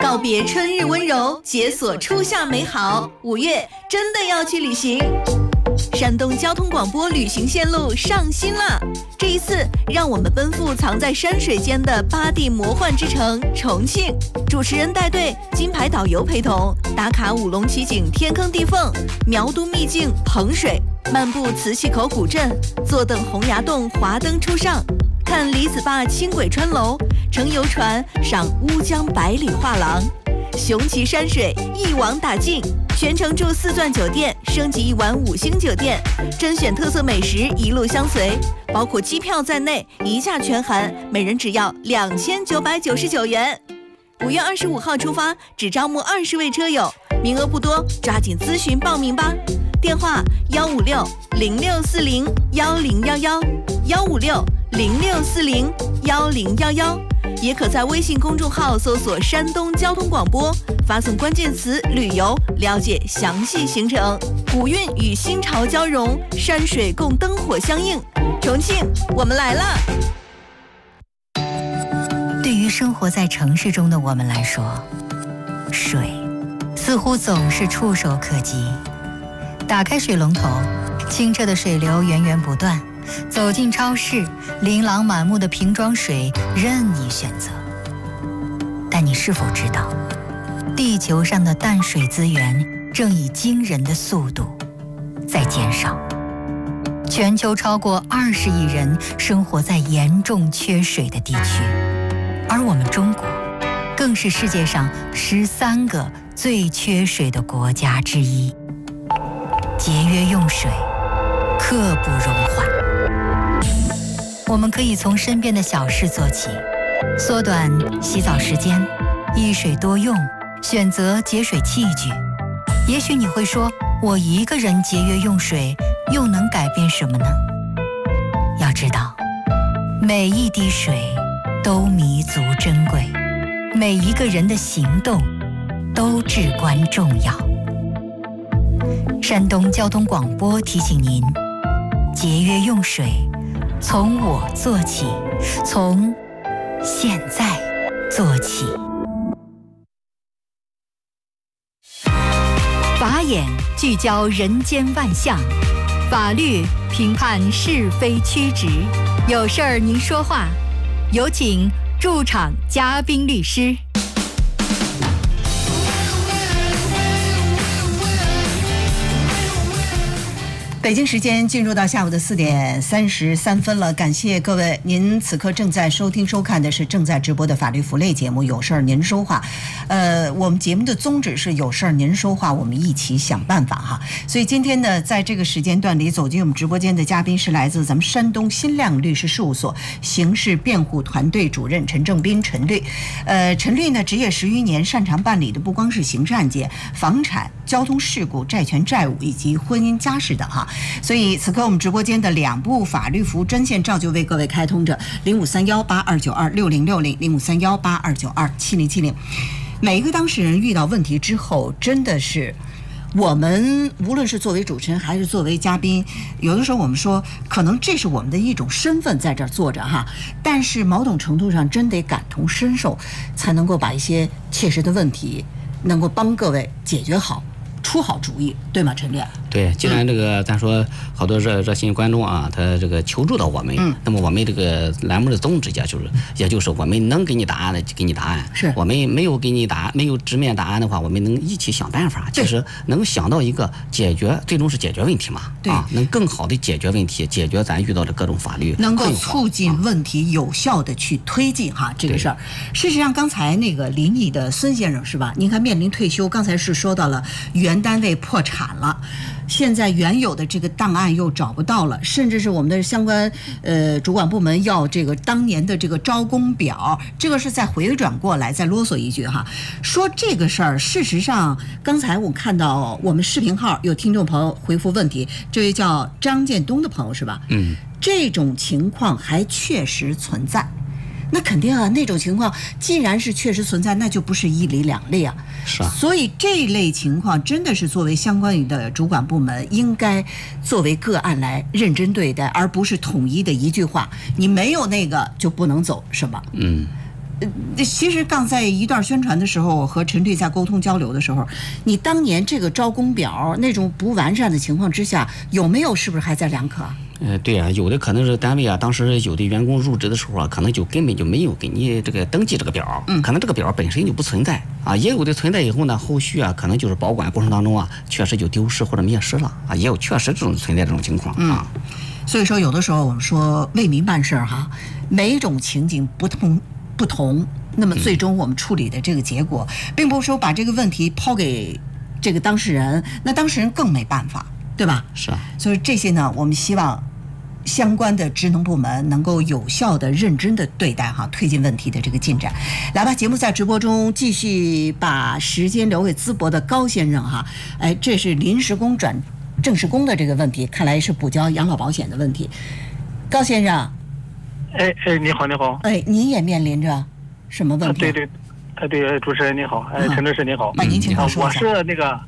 告别春日温柔，解锁初夏美好。5月真的要去旅行。山东交通广播旅行线路上新了，这一次让我们奔赴藏在山水间的8地魔幻之城重庆。主持人带队，金牌导游陪同，打卡五龙奇景天坑地缝，苗都秘境彭水，漫步磁器口古镇，坐等洪崖洞华灯初上，看李子坝轻轨穿楼，乘游船赏乌江百里画廊，雄奇山水一网打尽。全程住4钻酒店，升级1晚5星酒店，甄选特色美食一路相随，包括机票在内，一价全含，每人只要2999元。5月25号出发，只招募20位车友，名额不多，抓紧咨询报名吧。电话156-0640-1011，156-0640-1011，也可在微信公众号搜索山东交通广播，发送关键词旅游，了解详细行程。古韵与新潮交融，山水共灯火相映，重庆我们来了。 对于生活在城市中的我们来说，水似乎总是触手可及。打开水龙头，清澈的水流源源不断，走进超市，琳琅满目的瓶装水任你选择。但你是否知道，地球上的淡水资源正以惊人的速度在减少。全球超过20亿人生活在严重缺水的地区，而我们中国更是世界上13个最缺水的国家之一。节约用水，刻不容缓。我们可以从身边的小事做起，缩短洗澡时间，一水多用，选择节水器具。也许你会说，我一个人节约用水又能改变什么呢？要知道，每一滴水都弥足珍贵，每一个人的行动都至关重要。山东交通广播提醒您，节约用水，从我做起，从现在做起。法眼聚焦人间万象，法律评判是非曲直，有事儿您说话，有请驻场嘉宾律师。 北京时间进入到下午的4点33分了，感谢各位，您此刻正在收听收看的是正在直播的法律福利节目《有事儿您说话》。我们节目的宗旨是有事儿您说话，我们一起想办法哈。所以今天呢，在这个时间段里走进我们直播间的嘉宾是来自咱们山东新亮律师事务所刑事辩护团队主任陈正斌陈律。陈律呢，职业10余年，擅长办理的不光是刑事案件、房产、交通事故、债权债务以及婚姻家事的哈。所以此刻我们直播间的2部法律服务专线照旧为各位开通着，053182926060，053182927070。每一个当事人遇到问题之后，真的是我们无论是作为主持人还是作为嘉宾，有的时候我们说可能这是我们的一种身份在这儿坐着哈，但是某种程度上真得感同身受，才能够把一些切实的问题能够帮各位解决好，出好主意，对吗，陈律？ 对，既然这个咱说好多热心观众啊，他这个求助到我们，那么我们这个栏目的宗旨也就是我们能给你答案的给你答案，是我们没有给你没有直面答案的话，我们能一起想办法，就是能想到一个解决，最终是解决问题嘛，对啊，能更好的解决问题，解决咱遇到的各种法律， 能够促进问题有效的去推进哈这个事儿。事实上，刚才那个临沂的孙先生是吧？您看面临退休，刚才是说到了原单位破产了。现在原有的这个档案又找不到了，甚至是我们的相关主管部门要这个当年的这个招工表，这个是再回转过来再啰嗦一句哈，说这个事儿，事实上刚才我看到我们视频号有听众朋友回复问题，这位叫张建东的朋友是吧？这种情况还确实存在。那肯定啊，那种情况既然是确实存在，那就不是一例两例啊。是啊。所以这一类情况真的是作为相关于的主管部门，应该作为个案来认真对待，而不是统一的一句话，你没有那个就不能走，是吧？ 其实刚在一段宣传的时候，我和陈队在沟通交流的时候，你当年这个招工表那种不完善的情况之下，有没有是不是还在两可？ 对啊，有的可能是单位啊，当时有的员工入职的时候啊，可能就根本就没有给你这个登记这个表，可能这个表本身就不存在啊，也有的存在以后呢，后续啊，可能就是保管过程当中啊，确实就丢失或者灭失了啊，也有确实这种存在这种情况啊。 所以说，有的时候我们说为民办事儿哈，每一种情景不同，那么最终我们处理的这个结果，并不是说把这个问题抛给这个当事人，那当事人更没办法，对吧？ 是啊。 所以这些呢，我们希望相关的职能部门能够有效的、认真的对待哈，推进问题的这个进展。来吧，节目在直播中继续把时间留给淄博的高先生哈。这是临时工转正式工的这个问题，看来是补交养老保险的问题。高先生， 你好，你好。 您也面临着什么问题？ 对，主持人你好，陈律师你好。 您请说一下。 我是那个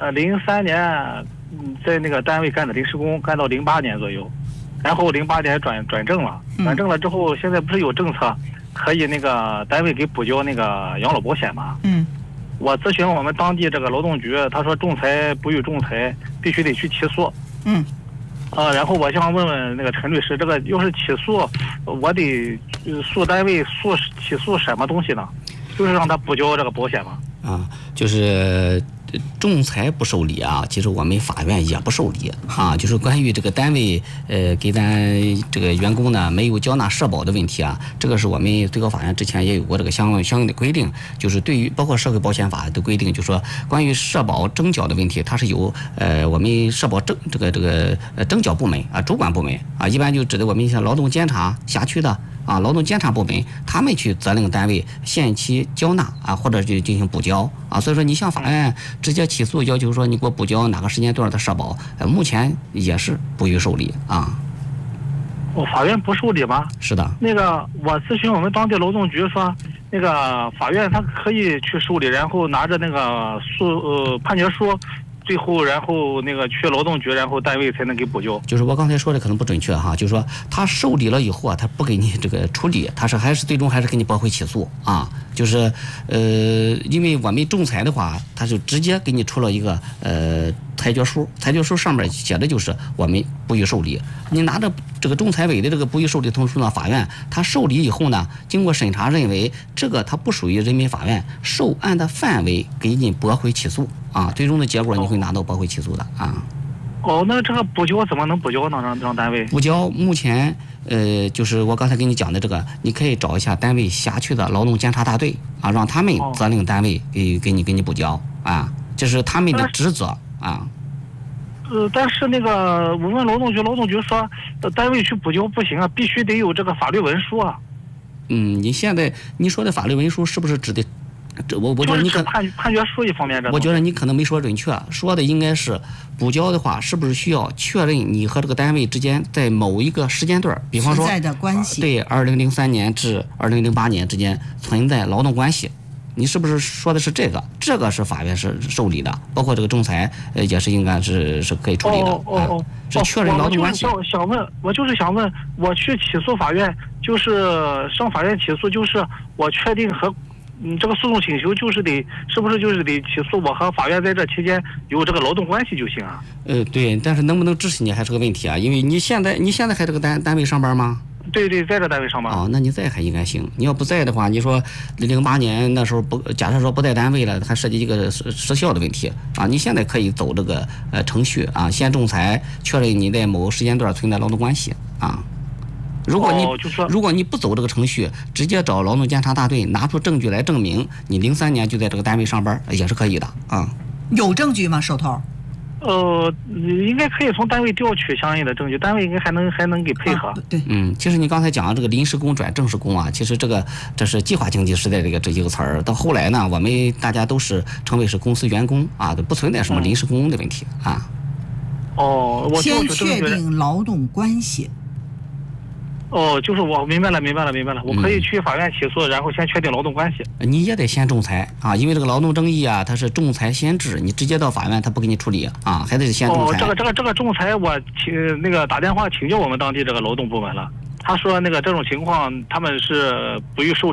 03年在那个单位干的临时工，干到08年左右，然后08年转正了，转正了之后，现在不是有政策可以那个单位给补交那个养老保险吗？我咨询我们当地这个劳动局，他说仲裁不予仲裁，必须得去起诉。然后我想问问那个陈律师，这个要是起诉，我得诉单位起诉什么东西呢？就是让他补交这个保险吗？ 就是仲裁不受理啊，其实我们法院也不受理啊。就是关于这个单位给咱这个员工呢没有交纳社保的问题啊，这个是我们最高法院之前也有过这个相应的规定，就是对于包括社会保险法的规定，就说关于社保征缴的问题，它是由我们社保征缴部门啊，主管部门啊，一般就指的我们像劳动监察辖区的啊，劳动监察部门，他们去责令单位限期交纳啊，或者就进行补交啊。所以说，你向法院直接起诉，要求说你给我补交哪个时间段的社保，目前也是不予受理啊。 法院不受理吗？ 是的。 那个我咨询我们当地劳动局说，那个法院他可以去受理，然后拿着那个判决书。最后，然后那个去劳动局，然后单位才能给补交。 就是我刚才说的可能不准确哈，就是说他受理了以后啊，他不给你这个处理，他是最终还是给你驳回起诉啊。就是因为我们仲裁的话，他就直接给你出了一个裁决书，裁决书上面写的就是我们不予受理。你拿着这个仲裁委的这个不予受理通知书呢，法院他受理以后呢，经过审查认为这个它不属于人民法院受案的范围，给你驳回起诉啊。最终的结果你会拿到驳回起诉的啊。 那这个补交怎么能补交呢？让单位补交目前就是我刚才跟你讲的这个，你可以找一下单位辖区的劳动监察大队啊，让他们责令单位给你补交啊，这是他们的职责啊。 但是那个我问劳动局说，单位去补交不行啊，必须得有这个法律文书啊。 你现在你说的法律文书是不是指的？我觉得你可判决书一方面， 我觉得你可能没说准确，说的应该是补交的话，是不是需要确认你和这个单位之间在某一个时间段，比方说存在的关系， 对，2003年至2008年之间存在劳动关系，你是不是说的是这个？这个是法院是受理的，包括这个仲裁也是应该是可以处理的。是确认劳动关系。 我就是想问，我去起诉法院，就是上法院起诉，就是我确定和。这个诉讼请求是不是就是得起诉我和法院在这期间有这个劳动关系就行啊？ 对，但是能不能支持你还是个问题啊，因为你现在还这个单位上班吗？ 对，在这单位上班。 那你在还应该行。你要不在的话，你说08年那时候假设说不在单位了，还涉及一个时效的问题啊。你现在可以走这个程序啊，先仲裁确认你在某个时间段存在劳动关系啊。如果你不走这个程序，直接找劳动监察大队拿出证据来证明你03年就在这个单位上班，也是可以的啊。 有证据吗，手头？ 应该可以从单位调取相应的证据，单位应该还能给配合。 对， 其实你刚才讲的这个临时工转正式工啊，其实这是计划经济时代这一个词儿，到后来呢，我们大家都是称为是公司员工啊，不存在什么临时工的问题啊。 先确定劳动关系。 就是我明白了，我可以去法院起诉，然后先确定劳动关系。 你也得先仲裁啊，因为这个劳动争议啊，它是仲裁先治，你直接到法院他不给你处理啊，还得先仲裁。 这个仲裁我打电话请教我们当地这个劳动部门了，他说这种情况他们是不予受理的。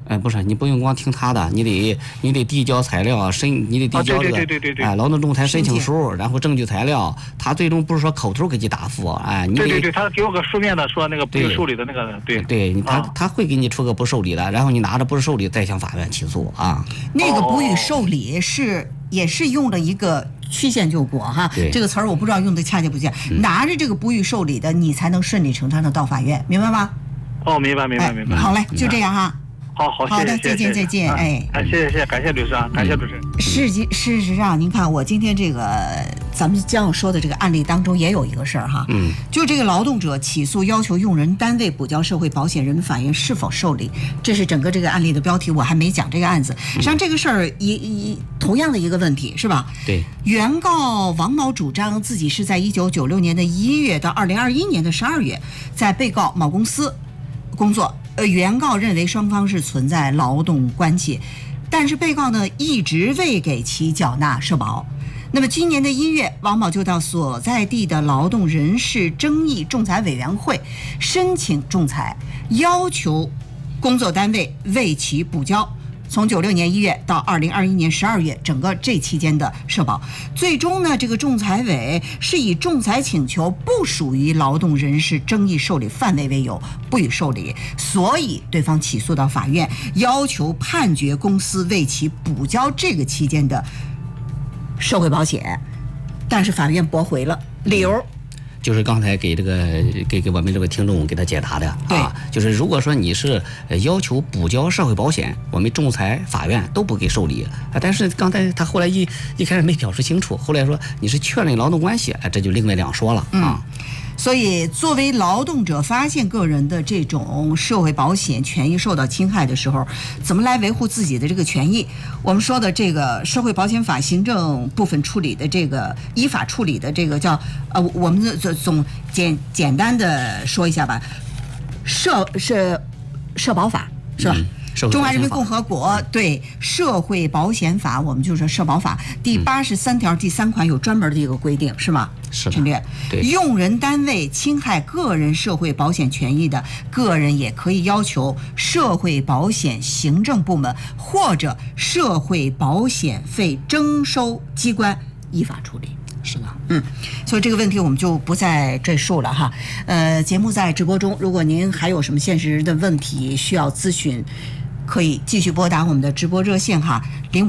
不是，你不用光听他的，你得递交材料，你得递交这个劳动仲裁申请书，然后证据材料，他最终不是说口头给你答复，你对，他给我个书面的说那个不予受理的那个， 对，他会给你出个不受理的，然后你拿着不是受理再向法院起诉啊。 那个不予受理也是用了一个曲线救国哈，这个词儿我不知道用的恰切不恰。拿着这个不予受理的，你才能顺理成章的到法院，明白吗？ 明白。 好嘞，就这样哈。 好， 好的，再见。 谢谢，感谢律师啊，感谢主持人。 事实上，您看我今天这个咱们将要说的这个案例当中也有一个事儿哈，就这个劳动者起诉要求用人单位补交社会保险，人民法院是否受理？这是整个这个案例的标题，我还没讲这个案子。实际上这个事儿同样的一个问题是吧？ 对。 原告王某主张自己是在1996年的1月到2021年的12月，在被告某公司工作。原告认为双方是存在劳动关系，但是被告呢一直未给其缴纳社保。那么今年的1月，王某就到所在地的劳动人事争议仲裁委员会申请仲裁，要求工作单位为其补交从96年1月到2021年12月整个这期间的社保。最终呢，这个仲裁委是以仲裁请求不属于劳动人事争议受理范围为由不予受理，所以对方起诉到法院，要求判决公司为其补交这个期间的社会保险，但是法院驳回了，理由就是刚才给我们这位听众给他解答的啊，就是如果说你是要求补交社会保险，我们仲裁法院都不给受理，但是刚才他后来一开始没表示清楚，后来说你是确认劳动关系，这就另外两说了啊。 所以作为劳动者发现个人的这种社会保险权益受到侵害的时候，怎么来维护自己的这个权益？我们说的这个社会保险法行政部分处理的这个依法处理的这个叫我们总简单的说一下吧，社保法是吧？中华人民共和国对社会保险法，我们就说社保法第83条第3款有专门的一个规定，是吗？ 是陈略。 对， 用人单位侵害个人社会保险权益的，个人也可以要求社会保险行政部门或者社会保险费征收机关依法处理。 是的， 所以这个问题我们就不再赘述了哈。节目在直播中，如果您还有什么现实的问题需要咨询，可以继续拨打我们的直播热线哈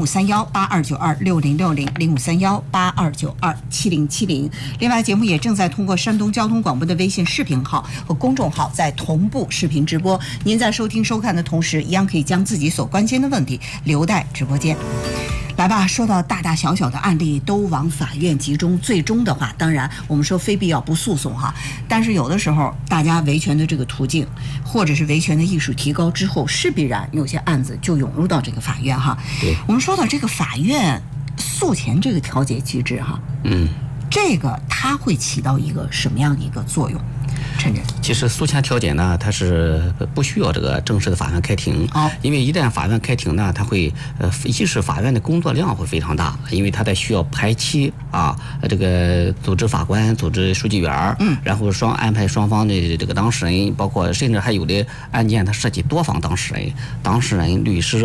，0531-8292-6060，0531-8292-7070。另外，节目也正在通过山东交通广播的微信视频号和公众号在同步视频直播。您在收听收看的同时，一样可以将自己所关心的问题留在直播间。来吧，说到大大小小的案例都往法院集中，最终的话，当然我们说非必要不诉讼哈，但是有的时候大家维权的这个途径，或者是维权的艺术提高之后，势必然有些案子就涌入到这个法院哈。 对， 我们说到这个法院诉前这个调解机制哈，这个它会起到一个什么样的一个作用？陈人， 其实诉前调解呢，它是不需要这个正式的法院开庭，因为一旦法院开庭呢，它会一是法院的工作量会非常大，因为它得需要排期这个组织法官、组织书记员，然后安排双方的这个当事人，包括甚至还有的案件它涉及多方当事人、律师